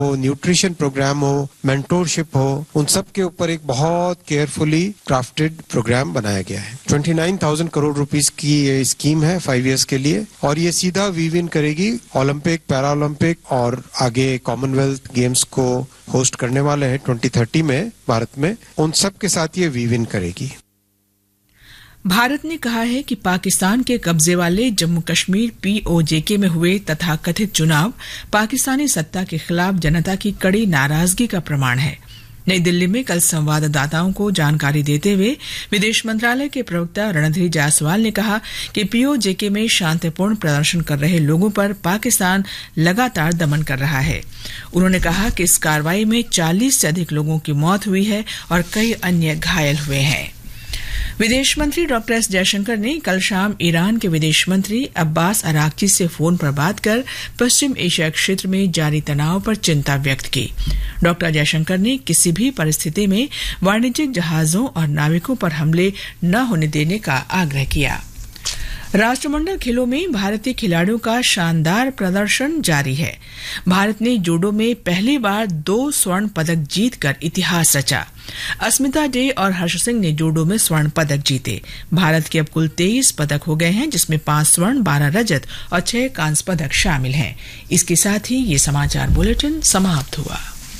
हो, nutrition programme हो, mentorship हो, उन सब के ऊपर एक बहुत केयरफुली क्राफ्टेड प्रोग्राम बनाया गया है। 29,000 करोड़ रुपीस की ये स्कीम है 5 इयर्स के लिए और ये सीधा वीव इन करेगी ओलंपिक, पैरा ओलंपिक और आगे कॉमनवेल्थ गेम्स को होस्ट करने वाले हैं 2030 में भारत में, उन सब के साथ ये वीव इन करेगी। भारत ने कहा है कि पाकिस्तान के कब्जे वाले जम्मू कश्मीर POJK में हुए तथाकथित चुनाव पाकिस्तानी सत्ता के खिलाफ जनता की कड़ी नाराजगी का प्रमाण है। नई दिल्ली में कल संवाददाताओं को जानकारी देते हुए विदेश मंत्रालय के प्रवक्ता रणधीर जायसवाल ने कहा कि POJK में शांतिपूर्ण प्रदर्शन कर रहे लोगों पर पाकिस्तान लगातार दमन कर रहा है। उन्होंने कहा कि इस कार्रवाई में 40 से अधिक लोगों की मौत हुई है और कई अन्य घायल हुए हैं। विदेश मंत्री डॉक्टर एस जयशंकर ने कल शाम ईरान के विदेश मंत्री अब्बास अरागची से फोन पर बात कर पश्चिम एशिया क्षेत्र में जारी तनाव पर चिंता व्यक्त की। डॉक्टर जयशंकर ने किसी भी परिस्थिति में वाणिज्यिक जहाजों और नाविकों पर हमले न होने देने का आग्रह किया। राष्ट्रमंडल खेलों में भारतीय खिलाड़ियों का शानदार प्रदर्शन जारी है। भारत ने जूडो में पहली बार 2 स्वर्ण पदक जीतकर इतिहास रचा। अस्मिता डे और हर्ष सिंह ने जूडो में स्वर्ण पदक जीते। भारत के अब कुल 23 पदक हो गए हैं, जिसमें 5 स्वर्ण, 12 रजत और 6 कांस्य पदक शामिल हैं। इसके साथ ही ये समाचार बुलेटिन समाप्त हुआ।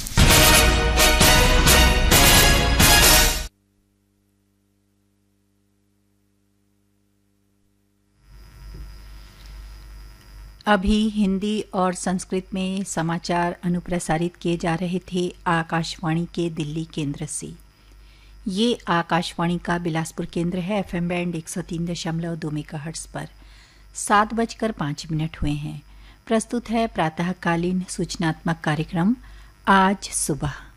अभी हिंदी और संस्कृत में समाचार अनुप्रसारित किए जा रहे थे आकाशवाणी के दिल्ली केंद्र से। ये आकाशवाणी का बिलासपुर केंद्र है। FM बैंड 103.2 मेगाहर्ट्ज पर 7:05 हुए हैं। प्रस्तुत है प्रातःकालीन सूचनात्मक कार्यक्रम आज सुबह।